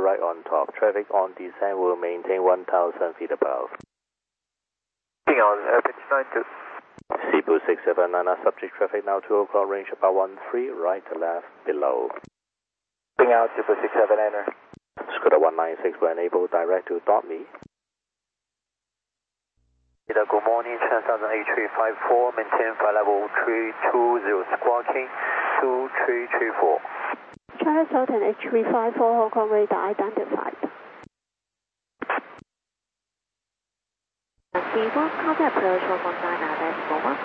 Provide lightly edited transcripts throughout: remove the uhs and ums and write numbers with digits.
right on top. Traffic on descent will maintain 1,000 feet above. Ping on pitch 92. Cebu 679, subject traffic now 2 o'clock, range about 13, right to left, below. Ping out Cebu 679er. Scooter 196 will enable direct to .me. Good morning, Transaction A354, maintain flight level 320, squawking 2334. Charles Sultan H354, Hong Kong radar identified. Vivo, contact approach 119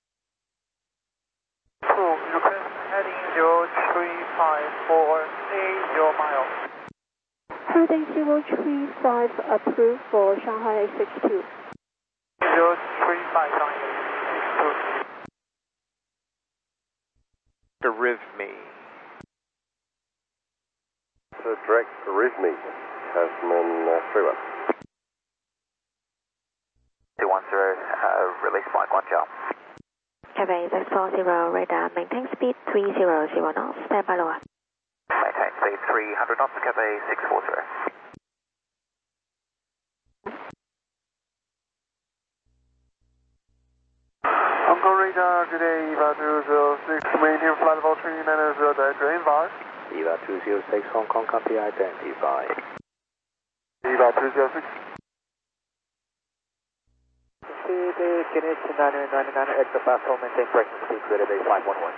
Request heading 0354, 80 miles. Heading 035 approved for Shanghai 862. 0359. Arrhythmy. The direct arrhythmy, Tasman 31. 210, release flight 1 job. Cathay 640, radar, maintain speed 300 knots, stand by lower. Maintain speed 300 knots, Cathay 640. Hong Kong radar, good day, EVA 206, maintain flight level 390, direct to Invar. EVA 206, Hong Kong copy identified. EVA 206. Guinness 999, exit platform, maintain correction speed, clear base 511.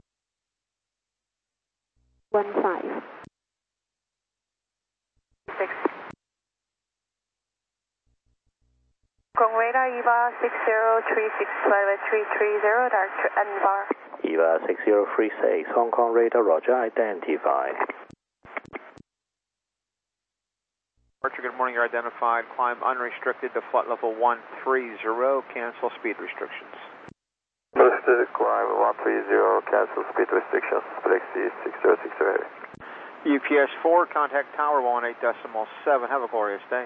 15. 6. Hong Kong radar, EVA 6036, flight level 330, direct to Anbar. EVA 6036, Hong Kong radar, roger, identified. Archer, good morning. You're identified. Climb unrestricted to flight level 130. Cancel speed restrictions. Posted climb 130, cancel speed restrictions. Flexi 6060. UPS 4, contact tower 18.7. Have a glorious day.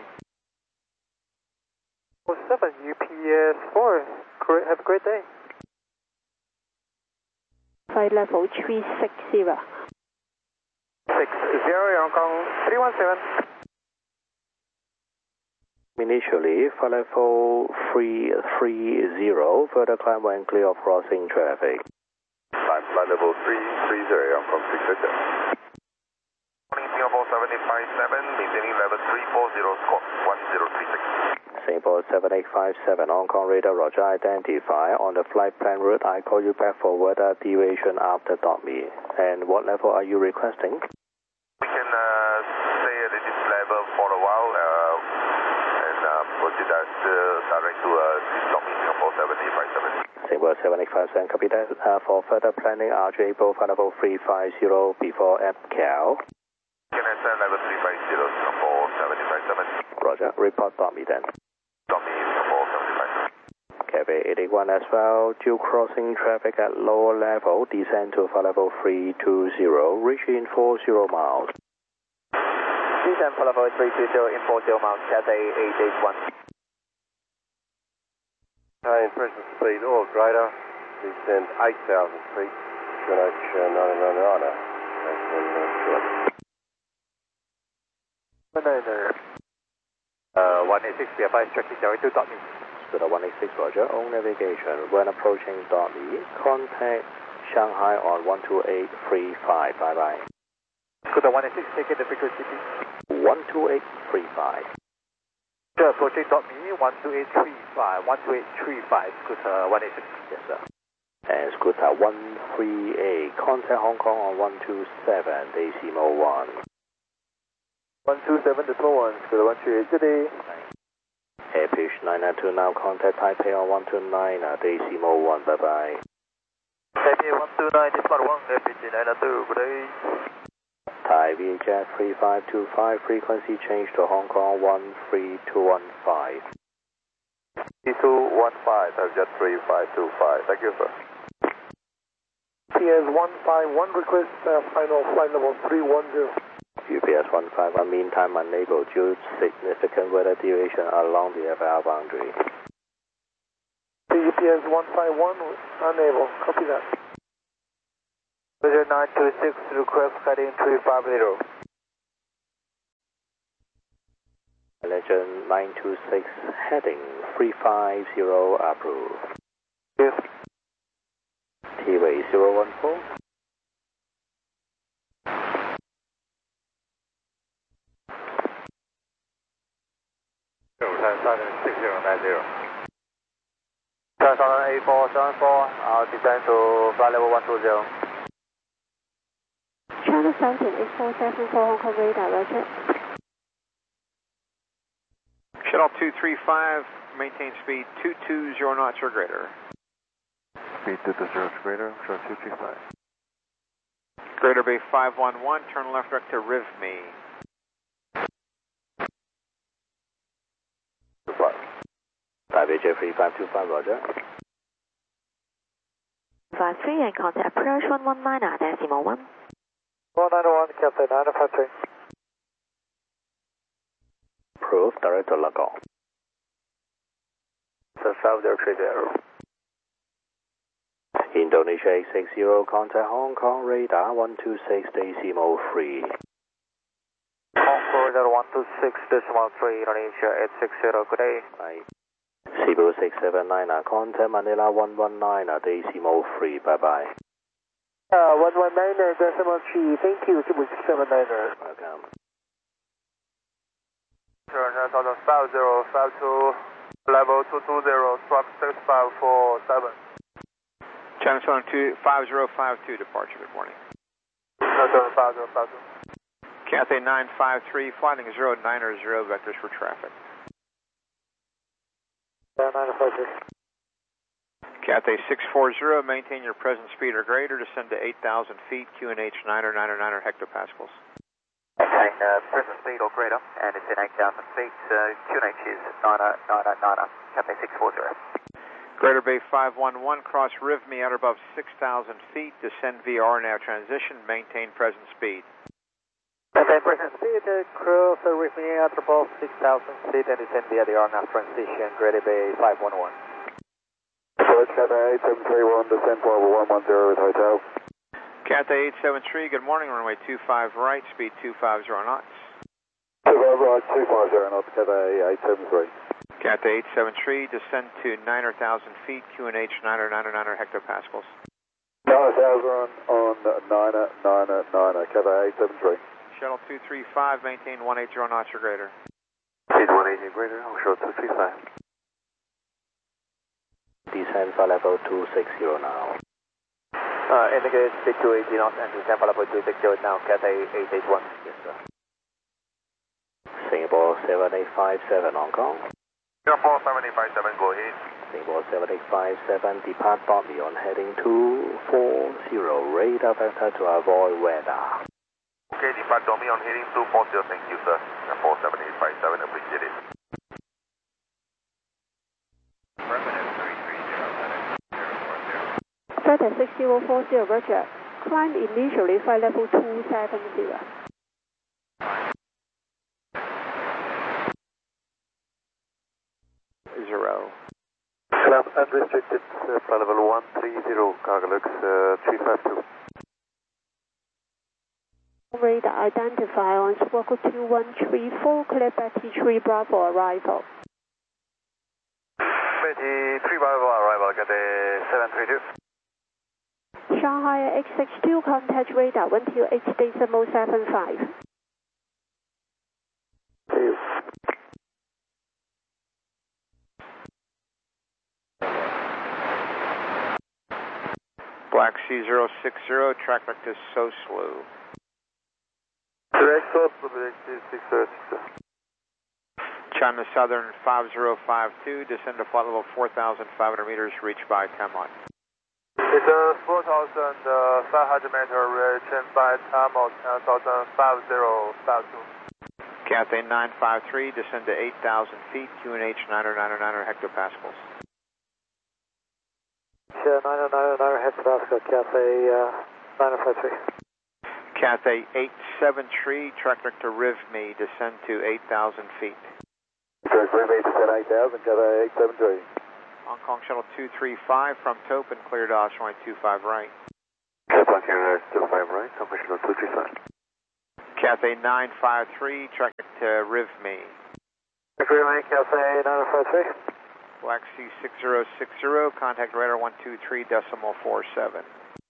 7, UPS 4. Have a great day. Flight level 360. 60, Hong Kong 317. Initially, flight level 330, further climb when clear of crossing traffic. Climb flight level 330, Hong Kong 687. Morning, Singapore 7857, maintaining level 340, squawk 1036. Singapore 7857, Hong Kong radar, roger, identify. On the flight plan route, I call you back for weather deviation after .me. And what level are you requesting? We can stay at this level for a while and proceed direct to Singapore 7857. Singapore 7857, copy that. For further planning, are you able flight level 350 before MCAL? Can I send level 350 Singapore 757? Roger, report .me then. .me Singapore 757. Cafe 81 as well, due crossing traffic at lower level, descend to flight level 320, reach in 40 miles. Descend flight level 320 in 40 miles, Cathay 881. High impression speed or greater, descend 8,000 feet, QNH 999er. Niner. 186, be advised, tracking direct to .me. Scooter 186, roger, on navigation. When approaching .me, contact Shanghai on 12835, bye-bye. Scooter 186, taking the frequency. 12835. Approaching .me, 12835, 12835, Scooter 186. Yes, sir. And Scooter 138, contact Hong Kong on 127, decimal 1. 127 decimal 1, Scooter 138, good day. Airfish 992 now, contact Taipei on 129, decimal 1, bye-bye. Taipei 129, decimal 1, Airfish 992, good day. Thai VHF 3525, frequency change to Hong Kong 13215. 3215, I've got 3525, thank you sir. PS 151, request final flight level 310. UPS 151, meantime unable due to significant weather deviation along the FR boundary. UPS 151, unable, copy that. 0926, request heading 350. Legend 926 heading 350 approved. Yes. T-way 014. Southern 6090. Southern 8474, descend to flight level 120. China Southern 8474 Hong Kong radar, roger. Shuttle 235, maintain speed 220 knots or greater. Speed 220 or greater, short 235. Greater Bay 511, turn left direct to RIVME. 5 Jeffrey 525, roger. 53 and contact approach 119 at decimal 1. 191, Cathay 953. Approved, direct to Lagos. South 030. Indonesia 860, contact Hong Kong radar 126 decimal 3. Hong Kong radar 126 decimal 3, Indonesia 860, good day. Bye. Cebu 679, contact Manila 119 decimal 3, bye bye. 119 decimal 3, thank you, Cebu 679. Welcome. Turn 5052, level 220, swap 6547. China Southern 5052, departure, good morning. Turn 5052. Cathay 953, flying 090, vectors for traffic. 953. Cathay 640, maintain your present speed or greater, descend to 8,000 feet, QNH 999 hectopascals. Maintain present speed or greater, and it's in 8,000 feet, QNH is 999, Cathay 640. Greater Bay 511, cross RIVME at or above 6,000 feet, descend via RNAV transition, maintain present speed. Maintain present speed, cross RIVME at above 6,000 feet, and descend via the RNAV transition, Greater Bay 511. Approach Cathay 8731, descend for 110 with hotel. Cathay 873, good morning, runway 25 right, speed 250 knots. 25 right, 250 knots, Cathay 873. Cathay 873, descend to 9,000 feet, QNH 999 hectopascals. 9,000 on 999, Cathay 873. Shuttle 235, maintain 180 knots or greater. Speed 180 greater, short 235. Descend for level 260 now. Indicate speed 280 knots and descend for level 260 now, Cathay 881. Yes, sir. Singapore 7857, Hong Kong. Singapore 7857, go ahead. Singapore 7857, depart Bobby on heading 240, radar vector to avoid weather. Okay, depart Domi on heading 240, thank you, sir. Singapore 7857, appreciate it. Delta 6040, roger. Climb initially flight level 270. 0. Climb unrestricted, flight level 130, Cargolux 352. Radar identify on Squawk 2134, clear back T3 Bravo arrival. 23 Bravo arrival, Cathay 732. Shanghai X62, contact radar 128.75. Black Sea 060, track back to Soslu. Direct Soslu, direct 660. China Southern 5052, descend to flight level 4,500 meters, reached by Tamot. It's 4,500 meter, reaching by Tamot, 5052. Cathay 953, descend to 8,000 feet, QNH 999 hectopascals. 999 hectopascal, Cathay 953. Cathay 873, track back to RIVME, descend to 8,000 feet. Direct RIVME, descend 8,000, Cathay 873. Hong Kong Shuttle 235 from Tope and cleared off runway 25 right. Cathay 25 right, Hong Kong Shuttle 235. Cathay 953, track back to RIVME. Greenway, Cathay 953. Black Sea 6060, contact radar 123.47.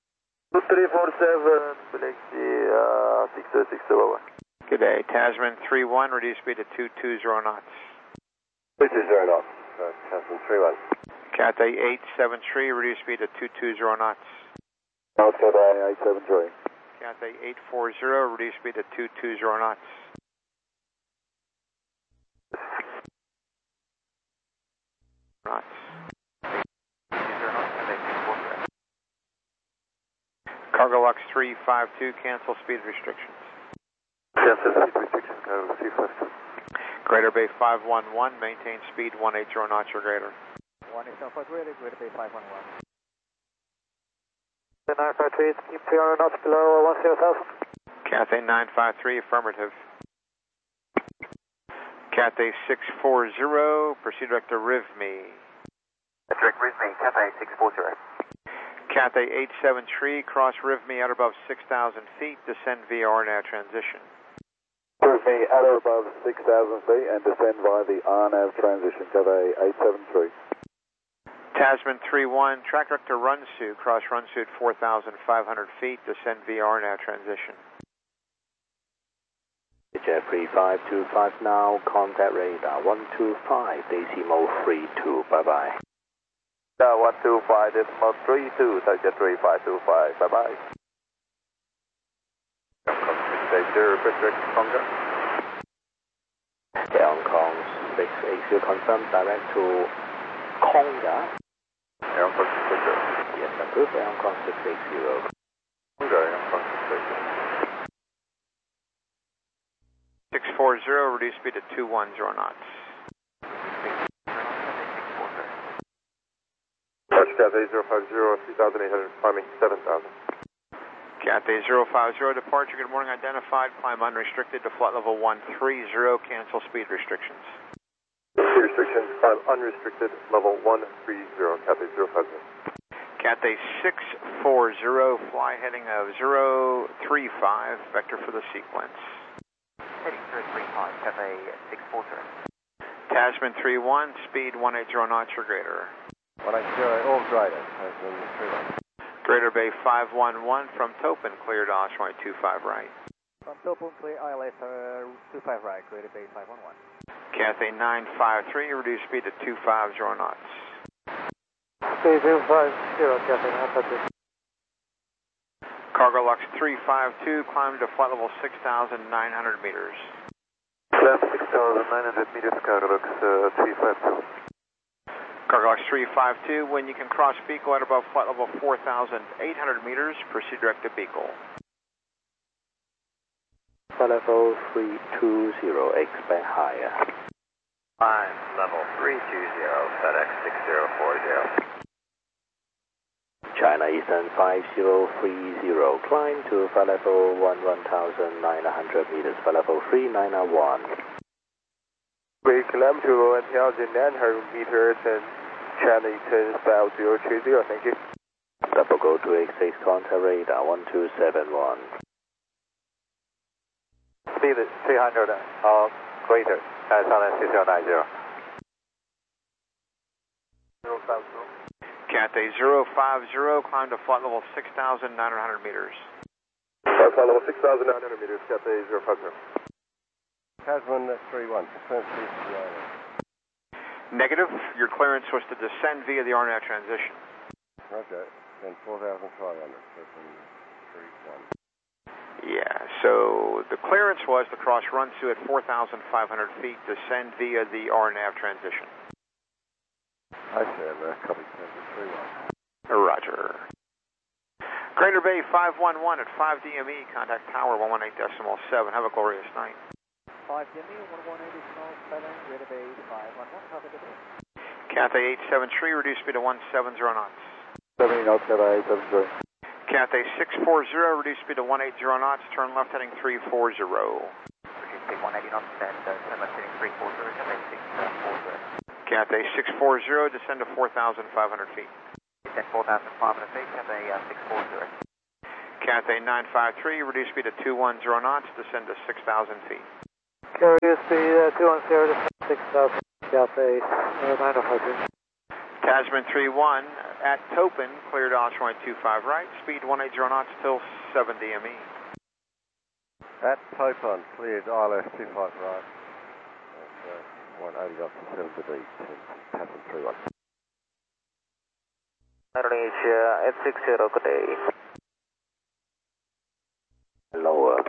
2347, Black Sea 6060. Good day, Tasman 31, reduce speed to 220 knots. 220 knots, Tasman 31. Cathay 873, reduce speed to 220 knots. Cathay 873. Cathay 840, reduce speed to 220 knots. Cargo Lux 352, cancel speed restrictions. Cancel speed restrictions, Cargo 352. Greater Bay 511, maintain speed 180 knots or greater. 180 greater, Greater Bay 511. The 953, keep 300 knots below 10,000. Cathay 953, affirmative. Cathay 640, proceed direct to RIVME. Direct RIVME, Cathay 640. Cathay 873, cross RIVME at above 6,000 feet, descend via RNAV transition. RIVME at or above 6,000 feet and descend via the RNAV transition, Cathay 873. Tasman 31, track direct to Runsu, cross Runsu at 4,500 feet, descend via RNAV transition. Jeffrey 525 now, contact radar 125, decimal 32, bye-bye. 125, decimal 32, Jeffrey 525, bye-bye. Hong Kong 680, confirm direct to Konga. Hong Kong 680. Yes, approved, Hong Kong 680. Konga, Hong Kong 680. 640, reduce speed to 210 knots. Cathay 050, 3,800, climbing 7,000. Cathay 050, departure, good morning, identified, climb unrestricted to flight level 130, cancel speed restrictions. Speed restrictions, climb unrestricted, level 130, Cathay 050. Cathay 640, fly heading of 035, vector for the sequence. Heading 035, Cathay 640. Tasman 31, speed 180 knots or greater. 180, all greater, Tasman 31. Greater Bay 511 from Topin, cleared Osprey 25 right. From Topin, clear ILS 25 right, Greater Bay 511. Cathay 953, reduce speed to 250 knots. Stay 050, Cathay 953. Cargo Lux 352, climb to flight level 6,900 meters. Climb 6,900 meters, Cargo Lux 352. Cargo Lux 352, when you can cross Beagle at above flight level 4,800 meters, proceed direct to Beagle. Flight level 320, expect higher. Climb level 320, FedEx 6040. China Eastern 5030, climb to flight level 1,900 meters, flight level 3901. We climb to 1,900 meters and China Eastern 5030, thank you. Double go 286, contact radar 1271. Speed 300 or greater, China 6090. 050. Cathay 050, climb to flight level 6,900 meters. Flight level 6,900 meters, Cathay 050. Tasman 31, confirm speed to the island. Negative, your clearance was to descend via the RNAV transition. Okay, then 4,500, Tasman 31. Yeah, so the clearance was to cross Runsu at 4,500 feet, descend via the RNAV transition. I said copy Tasman 31. Roger. Greater Bay 511 at 5 DME, contact tower 118.7. Have a glorious night. 5 DME, 118.7, Greater Bay 511, copy the day. Cathay 873, reduce speed to 170 knots. 70 knots, Cathay 873. Cathay 640, reduce speed to 180 knots, turn left heading 340. Reduce speed 180 knots and turn left heading 340, Cathay 640. Cathay 640, descend to 4,500 feet. Descend 4,500 feet, Cathay 640. Cathay 953, reduce speed to 210 knots, descend to 6,000 feet. Reduce speed 210. 6000, Cathay 900. Tasman 31 at Topin, cleared Osprey 25 right, speed 180 knots till 7 DME. At Topon, cleared ILS 25 right. 180 knots to 7 to D, Tasman 31. Indonesia, 860, good day. Lower.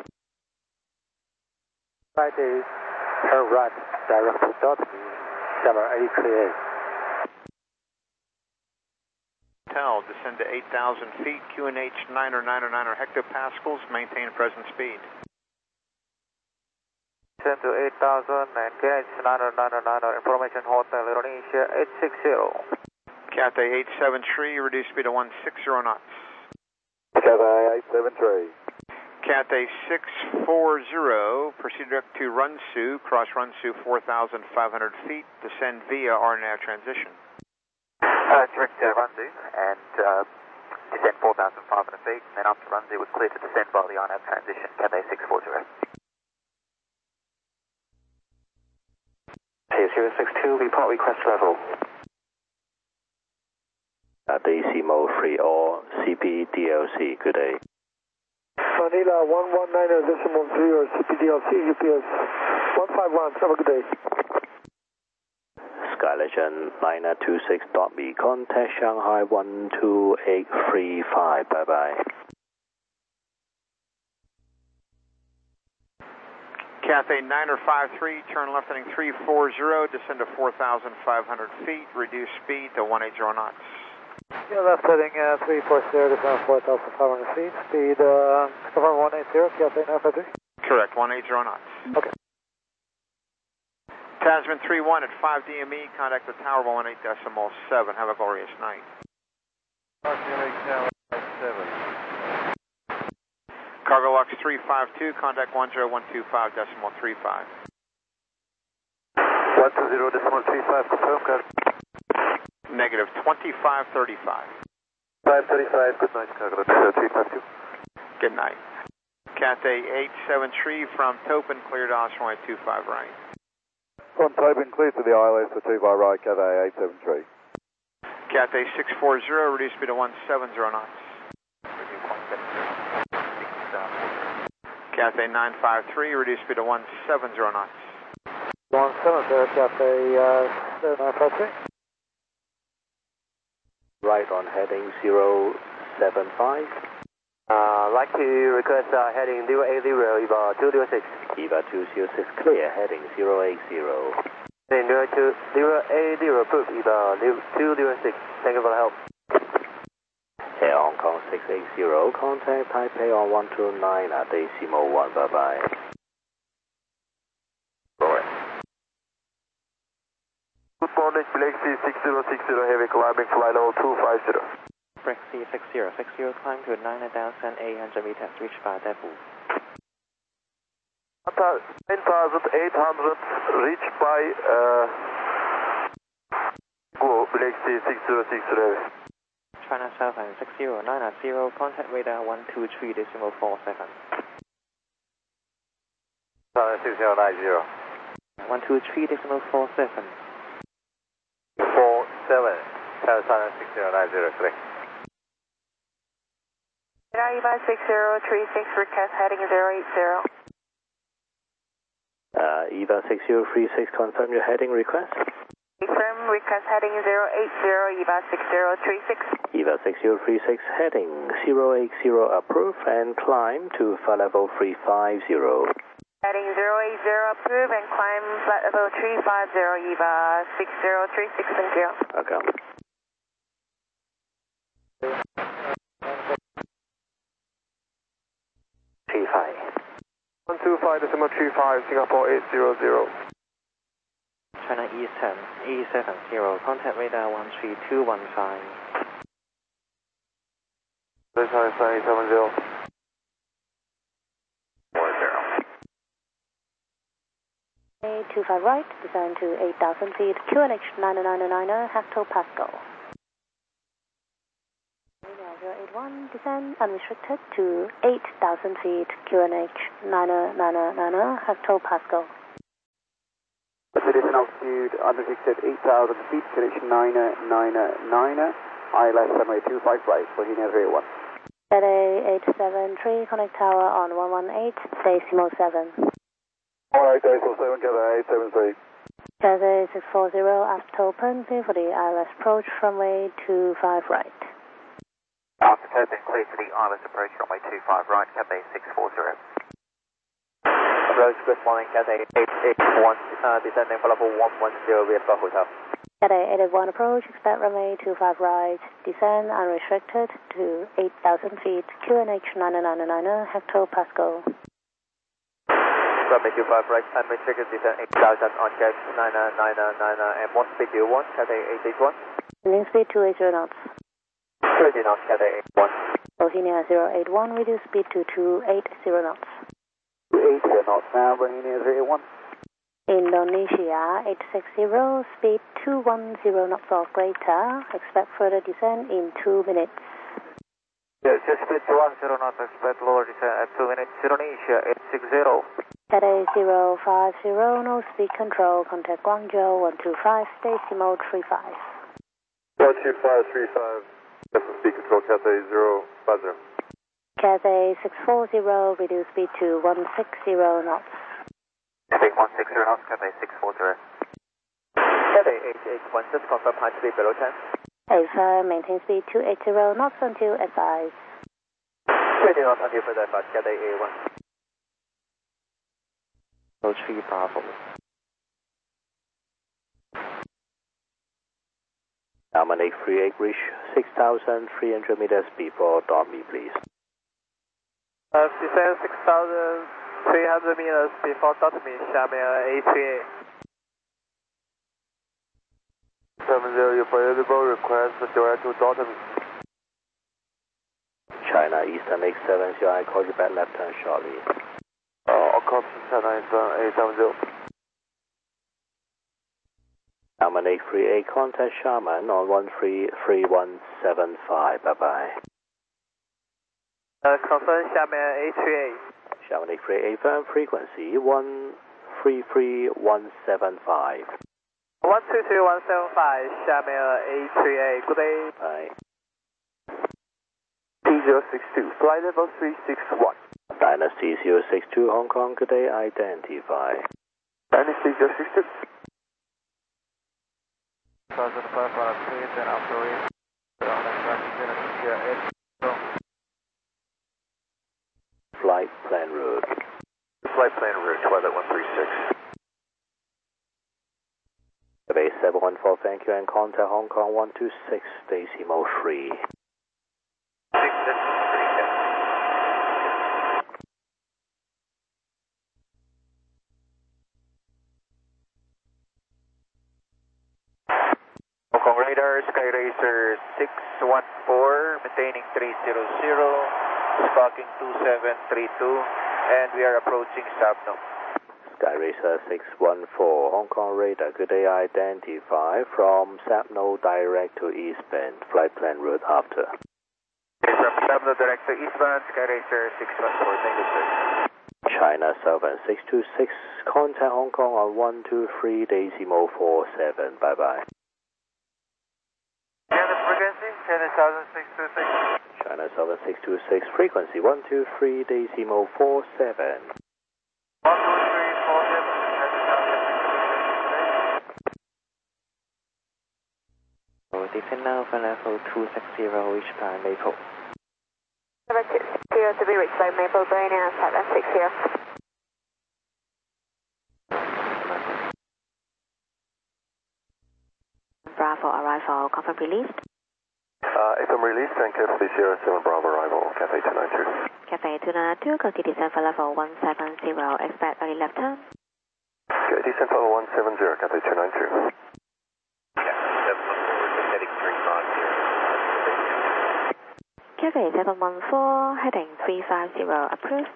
Right is turn right, direct to dot, 783A. Hotel, descend to 8,000 feet, QNH 90909 hectopascals, maintain present speed. Descend to 8,000 and QNH 90909, information Hotel Indonesia 860. Cathay 873, reduce speed to 160 knots. Cathay 873. Cathay 640, proceed direct to Runsu, cross Runsu 4,500 feet, descend via RNAV transition. Direct to Runsu and descend 4,500 feet, then after Runsu was clear to descend by the RNAV transition, Cathay 640. T062, report request level. Decimo 3 or CPDLC, good day. Manila 119.0 CPDLC, UPS 151, have a good day. Sky Legend 926.me, contact Shanghai 12835, bye bye. Cathay 953, turn left heading 340, descend to 4,500 feet, reduce speed to 180 knots. Yeah, left heading 340, descend 4,500 feet, speed confirm 180, Cathay 953. Correct, 180 knots. Okay. Tasman 31 at 5 DME, contact the tower 118.7. Have a glorious night. Cargo Lux 352, contact 10125.35. 120.35, confirm, got it. Negative 2535. 535, good night, Cargo Lux 352. Good night. Cathay 873 from Topin, cleared Osprey 25 right. From Tobin, clear to the ILS for 2 by right, Cathay 873. Cathay 640, reduce speed to 170 knots. Cathay 953, reduce speed to 170 knots. 170, Cathay 953. Right on heading 075. Like to request heading 080, EVA 206. EVA 206 clear, heading 080. Heading 080, approved, EVA 206. Thank you for the help. Air Hong Kong 680, contact Taipei on 129 at Decimo 1, bye bye. Good morning, Black Sea 6060, heavy climbing, flight level 250. Black Sea 6060, climb to 9,800 meters, reach by Daegu. 9,800, reach by go, Black Sea 6060. China Southern 609 at 0, contact radar 123.47. 6090. 123.47. 47, Southern 6090, correct. EVA 6036, request heading 080. EVA 6036, confirm your heading request. Confirm request heading 080, EVA 6036. EVA 6036, heading 080, approve and climb to flight level 350. Heading 080, approve and climb flight level 350, EVA 6036, thank you. Okay. T5. 125.35, Singapore 800. China Eastern E70, contact radar 13215. China 870. 25 right, descend to 8,000 feet, QNH 90909, hectopascal. 081, descend unrestricted to 8,000 feet, QNH 90909, hectopascal. Additional altitude undetected 8,000 feet, condition 999, ILS runway 25 right, Bohemia 01. Cathay 873, connect tower on 118, decimal 7. Alright, decimal 7, Cathay 873. Cathay 640, after open, clear for the ILS approach, runway 25 right. After Cathay, clear for the ILS approach, runway 25 right, Cathay 640. Approach, good morning, Cathay 881, descending for level 110, Vietnam Hotel. Cathay 881 approach, expect runway 25 right, descend unrestricted to 8,000 feet, QNH 9999, Hector Pascal. Runway 25 right, unrestricted descend 8,000 on jet 9999, and what speed do you want, Cathay 881? Landing speed 280 knots. 30 knots, Cathay 81. Bohemia 081, reduce speed to 280 knots. 280 knots now, Bohemia 01. Indonesia 860, speed 210 knots or greater, expect further descent in 2 minutes. Yes, just speed 210 knots, expect lower descent at 2 minutes, Indonesia 860. Cathay 050, no speed control, contact Guangzhou 125, decimal 35. 12535, that's the speed control, Cathay 050. Cathay 640, reduce speed to 160 knots. Cathay 160 knots, Cathay 640. Cathay 881, just confirm high speed below 10. Alpha, maintain speed 280 knots until advised. 20 knots until further advised, Cathay 81. Approach 3 Bravo. Diamond 838, reach 6,300 meters before me, please. Descend 6,300 meters before me, 下面 A38. 70, your available request for direct to me. China Eastern 870, I call you back left turn shortly. Copy, China Eastern 870. Diamond 838, contact Sharman on 133175, bye-bye. Confirm 下面 A38. Sharman 838, firm frequency 133175. 123175, 下面 A38, good day. Bye. T062, flight level 361. Dynasty 062, Hong Kong, good day, identify. Dynasty 062. 1500 feet and operate on the Flight plan route. Flight plan route, Twilight 136. Base 714, thank you, and contact Hong Kong 126, decimal 3. Hong Kong radar, Skyracer 614, maintaining 300, sparking 2732, and we are approaching Sabno. Skyracer 614, Hong Kong radar, good day, identify from Sapno direct to eastbound, flight plan route after. From Sabno direct to eastbound, Skyracer 614, thank you, sir. China Southern 626, contact Hong Kong on 123, decimal 47, bye-bye. China frequency, China Southern 626. China Southern 626, frequency 123, decimal 47. 12347. Descend now for level 260, reach by Maple. 760 to be reached by Maple, Bohemia 760. Bravo arrival, confirm released. FM release, and Cathay 07 Bravo arrival, Cathay 292. Cathay 292, continue descent for level 170, expect early left turn. Okay, descent level 170, Cathay 292. Cathay 714, heading 350, approved.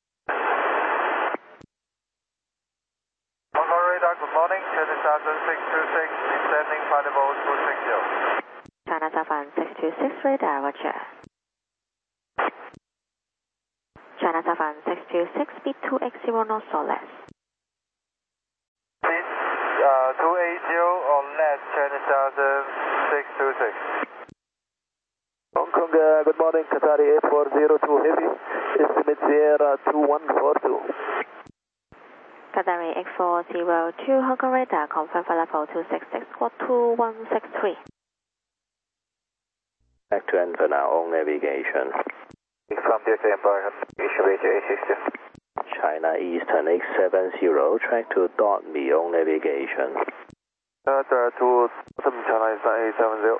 Hong Kong radar, good morning, China Southern 626, descending flight level 260. China Southern 626, radar, roger. China Southern 626, speed 280 knots or less. Speed 280 on left, China Southern 626. Hong Kong, good morning, Qatari 8402 Heavy, estimate Sierra 2142. Qatari X402 Hong Kong radar, confirm for level 266, squawk 2163. Back to Enver now on navigation. From Delta Empire, A60. China Eastern X70, track to .me on navigation. To China Eastern A70.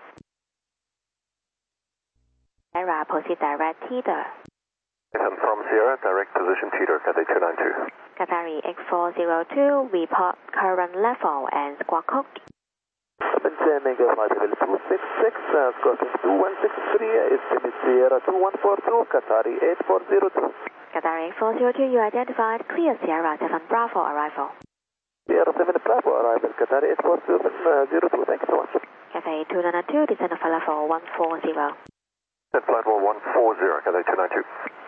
Sierra, proceed direct Teeter. From Sierra, direct position Teeter, Cathay 292. Qatari X402, report current level and squawk code. Maintaining flight level 266, squawking 2163, estimate Sierra 2142, Qatari 8402. Qatari X402, you identified clear Sierra 7 Bravo arrival. Sierra 7 Bravo arrival, Qatari 8402, thank you so much. Cathay 292, descend for level 140. Set flight level 140, Cathay 292.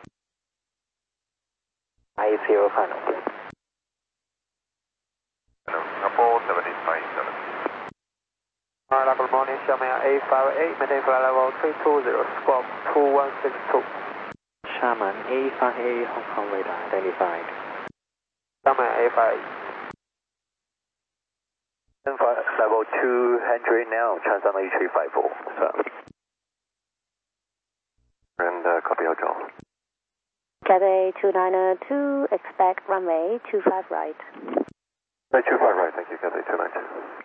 I0 final. Number 757. Good morning, Xiamen A58, maintain flight level 320, squawk 2162. Xiamen A58, Hong Kong radar identified. Xiamen A58. Level 200 now, Transonic E354. And copy Hotel. Cathay 292, expect runway 25 right. Right, 25 right, thank you, Cathay 292.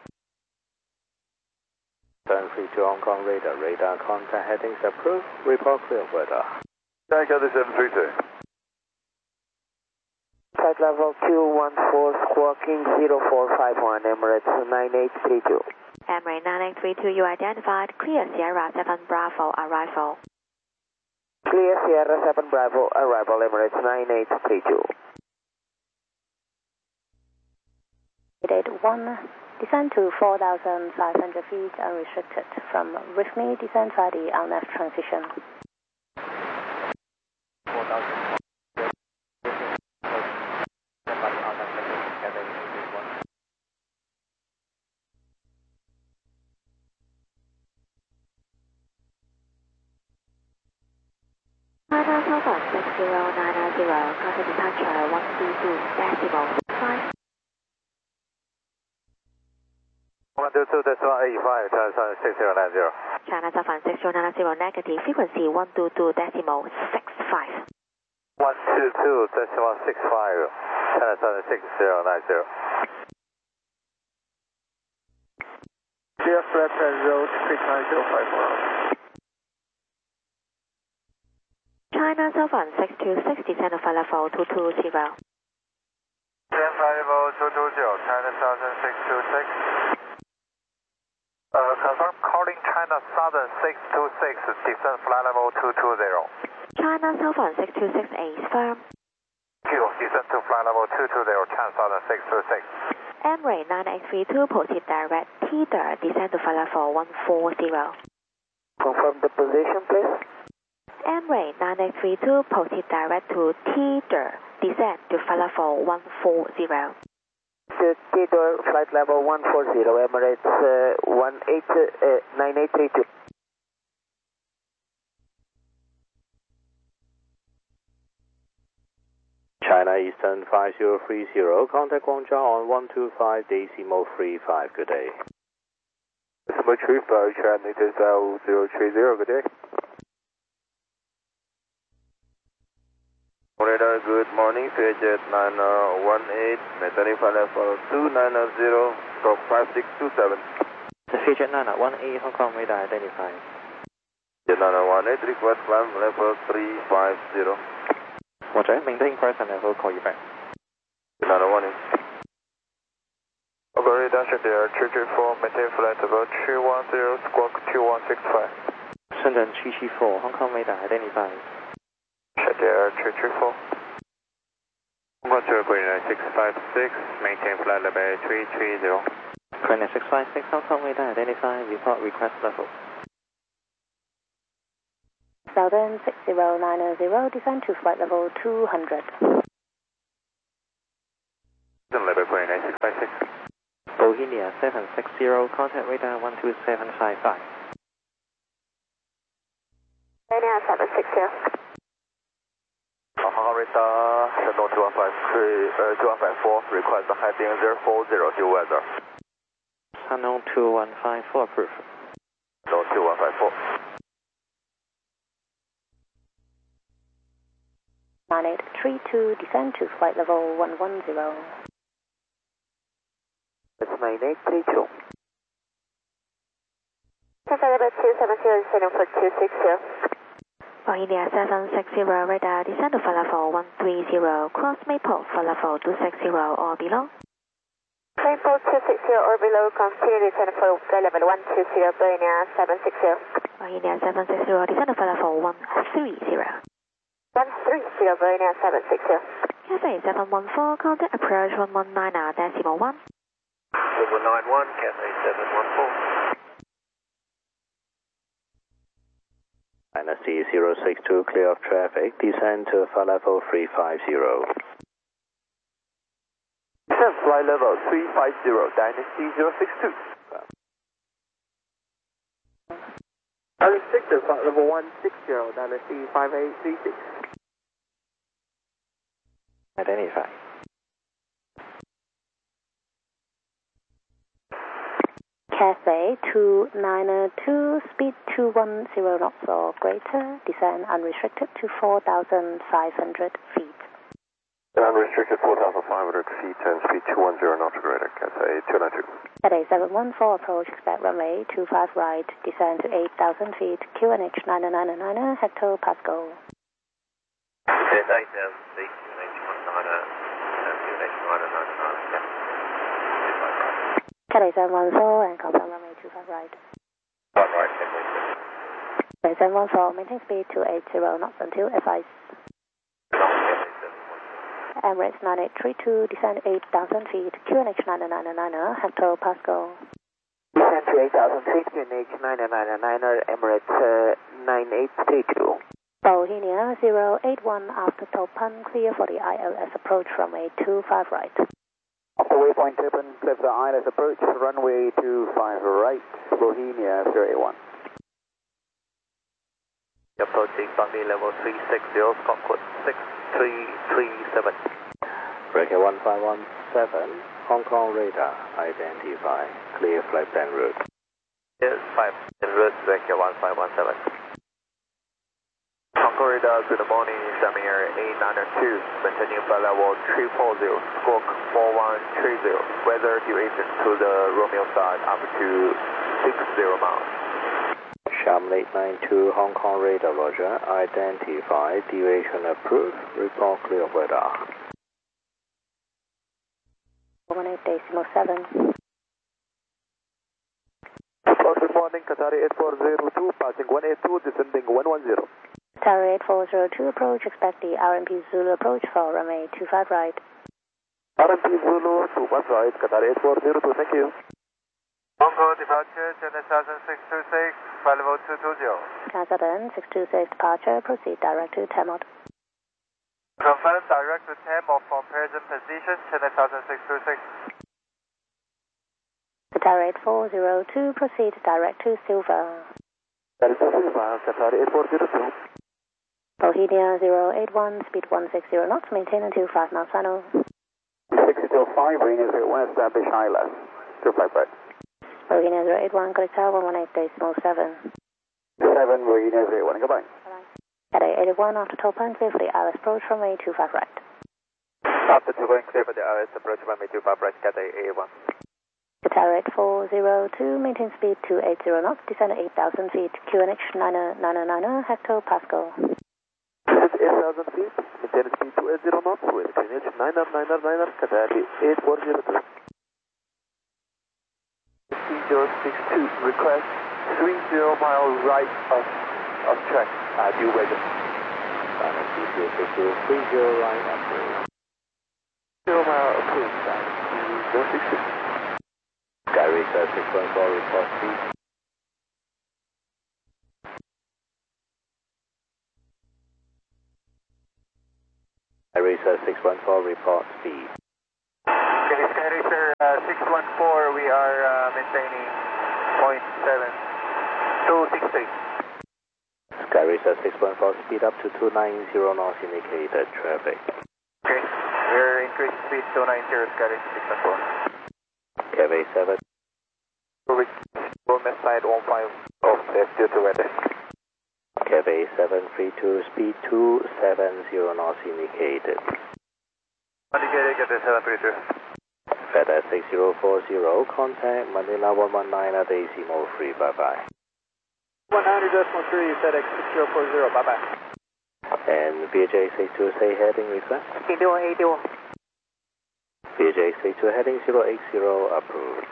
Turn 32 Hong Kong radar, radar contact headings approved, report clear weather. Cathay 732. Flight level 214, squawking 0451, Emirates 9832. Emirates 9832, you identified clear Sierra 7 Bravo arrival. Clear Sierra 7 Bravo arrival, Emirates 9832. 881, descend to 4,500 feet unrestricted. From with me, descend via the RNAV transition. China Southern 6090, contact departure 122.5. 122.85, China Southern 6090. China Southern 6090, negative, frequency 122.65. 122.65, China Southern 6090. Clear flat road 69054. China Southern 626, descend for level 220. Descend flight level 220, China Southern 626. Confirm calling China Southern 626, descend flight level 220. China Southern 626A firm. Q, descend to flight level 220, China Southern 626. Emirates 9832, proceed direct Teeter, descend to flight level 140. Confirm the position, please. Emirates 9832, proceed direct to Teeter, descend to flight level 140. Teeter, flight level 140, Emirates 9832. China Eastern 5030, contact Guangzhou on 125.35, good day. Decimal 35, China Eastern 030, good day. Radar, good morning, Fairjet 918, maintaining flight level 2990, stroke 5627. The Fairjet 918, Hong Kong radar identified. Jet 918, request climb level 350. Roger, maintain person level, call you back. Jet 918. Operator, Shenzhen 334, maintain flight level 210, squawk 2165. Shenzhen 334, Hong Kong radar identified. Shenzhen 334. Motor Green 656, maintain flight level 330. Green 656, Hong Kong radar identified, report request level. Southern 6090, descend to flight level 200. Level Green 656. Bohemia India 760, contact radar 12755. India 760. Hong Kong radar, Shandong 2154, request heading 040, due weather. Shandong 2154, approved. Shandong 2154. 9832, descend to flight level 110. It's 9832. Flight level 270, descending for 260. For India 760, radar descend to flight level 130, cross Maple, flight level 260 or below. Maple 260 or below, continue descend for flight level 120, India 760. For India 760, descend to flight level 130. 130, India 760. Cathay 714, contact approach 119, decimal 1. 191, Cathay 714. Dynasty 062, clear of traffic, descend to flight level 350. Descend flight level 350, Dynasty 062. Restricted flight level 160, Dynasty 5836. Identify. Cathay 292, speed 210 knots or greater, descend unrestricted to 4,500 feet. Unrestricted 4,500 feet and speed 210 knots or greater, Cathay 292. Cathay 714, approach expect runway 25 right, descend to 8,000 feet, QNH 9999, Hector Pascal. Cathay 716, QNH 999, Cathay 714 and confirm runway 25 right. 1 right, Cathay 714, maintain speed 280 knots until advice. Emirates 9832, descend 8,000 feet, QNH 9999, Hector Pascal. Descend to 8,000 feet, QNH 9999, Emirates 9832. Bohemia 081, after Topan, clear for the ILS approach, runway 25 right. After waypoint open, clear for the ILS approach, runway 25 right, Bohemia 081. Approaching runway level 360, Scott code 6337. Breaker 1517, Hong Kong radar, identify, clear flight plan route. Yes, 5 en route, Breaker 1517. Hong Kong radar, good morning, Samir A902, maintaining flight level 340, squawk 4130, weather duration to the Romeo side up to 60 miles. Sham 892, Hong Kong radar, roger, identify, duration approved, report clear of radar. 18.7. Good morning, Qatari 8402, passing 182, descending 110. Tower 8402, approach, expect the RMP Zulu approach for runway 25 right. RMP Zulu 25 right, Qatari 8402, thank you. Hong Kong departure, China 626, flight level 220. Kazatan 626 departure, proceed direct to Temot. Confirm direct to Temot from present position, China 626. Tower 8402, proceed direct to Silver. That is Silver, Qatari 8402. Bohemia 081, speed 160 knots, maintain until 5 miles final. 605, Bohemia 01, establish ILS, 25 right. Bohemia 081, correct tower 118.7. 7, Bohemia 01, goodbye. Cathay 81, after Topan, clear for the ILS approach, runway 25 right. After Topan, clear for the ILS approach, runway 25 right, Cathay 81. Tower 8402, maintain speed 280 knots, descend 8,000 feet, QNH 9999, Hector Pascal. 8,000 feet, maintain speed 280 knots with QNH 9999, Qatari 8402. 062, request 30 mile right of track, due weather. Dynasty 062, 30 right approved. 0 mile approved, Dynasty 062. Gary 614, report speed. Gary 614, report speed. Okay, Skyracer 614, we are maintaining 0.7263. Skyracer 614, speed up to 290 knots indicated traffic. Okay, we're increasing speed 290, Skyracer 614. Cafe 7. Room side 15 off left due to weather. Cafe 732, speed 270 knots indicated. Indicated, Cafe 732. FedEx 6040, contact Manila 119 at decimal 3, bye-bye. 100.3, FedEx 6040, bye-bye. And VJ 62, say heading request. A-dual. VJ 62, heading 080, approved.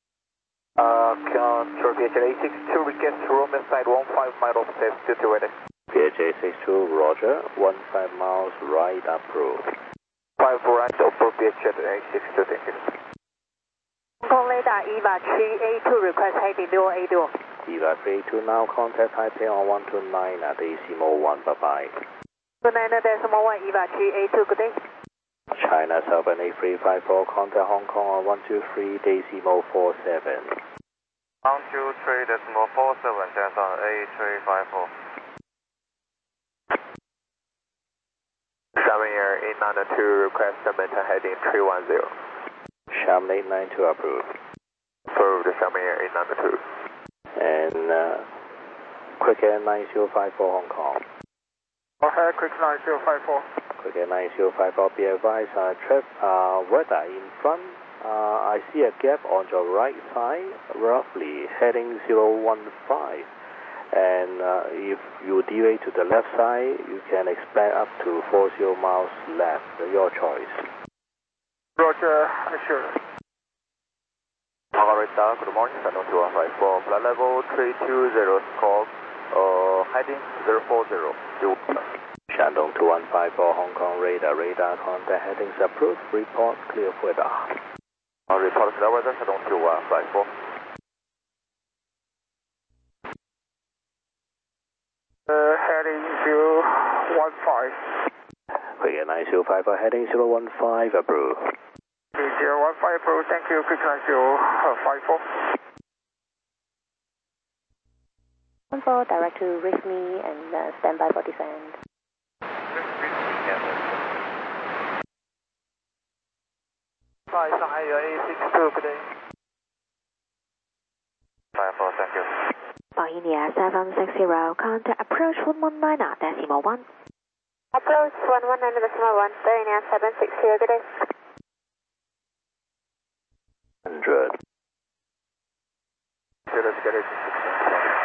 Control VJ 62, request room inside 15 miles left due to weather. VJ 62, roger, 15 miles right, approved. 5 right, approved VJ 62, thank you. Hong Kong radar EVA 3A2, request heading dual A-dual. EVA 382, now contact Taipei on 129 at decimal 1, bye-bye. 29.1, EVA 3A2, good day. China Southern 8354, contact Hong Kong on 123 decimal 47. 123.47, China 8354. Xiamen Air 892, request maintain heading 310. Xiamen 892, approved. Approved, Xiamen Air 892. And Quick Air 9054, Hong Kong. O'Hare, Quick 9054. Quick Air 9054, be advised, weather in front, I see a gap on your right side, roughly heading 015. And if you deviate to the left side, you can expect up to 40 miles left, your choice. Roger, sure. Margarita, good morning, Shandong 2154, flight level 320, scope, heading 040. Shandong 2154, Hong Kong radar contact headings approved, report clear of weather. Report clear weather, Shandong 2154. Heading 015. Quick Air 9054, heading 015, approved. 015 approved, thank you, Quick 9054. 14, direct to Rifmi and stand by for descent. Hi, Shanghai A62, good day. 54, thank you. India 760, contact approach 119 at decimal 1. Approach 119.1, India 760, good day. 100. Let's get it.